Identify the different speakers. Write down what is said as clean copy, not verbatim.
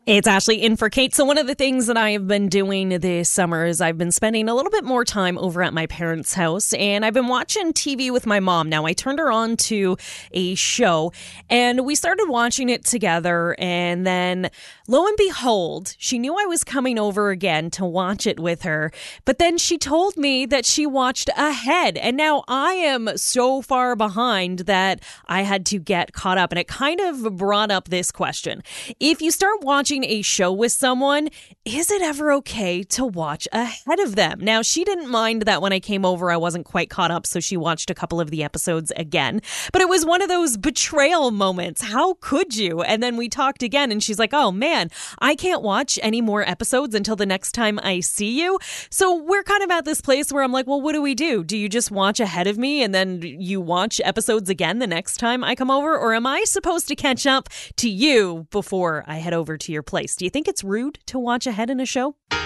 Speaker 1: It's Ashley in for Kate. So one of the things that I have been doing this summer is I've been spending a little bit more time over at my parents' house, and I've been watching TV with my mom. Now, I turned her on to a show, and we started watching it together, and then lo and behold, she knew I was coming over again to watch it with her, but then she told me that she watched ahead, and now I am so far behind that I had to get caught up, and it kind of brought up this question. If you start watching a show with someone, is it ever okay to watch ahead of them? Now, she didn't mind that when I came over, I wasn't quite caught up, so she watched a couple of the episodes again. But it was one of those betrayal moments. How could you? And then we talked again, and she's like, oh man, I can't watch any more episodes until the next time I see you. So we're kind of at this place where I'm like, well, what do we do? Do you just watch ahead of me and then you watch episodes again the next time I come over? Or am I supposed to catch up to you before I head over to your place? Do you think it's rude to watch ahead in a show?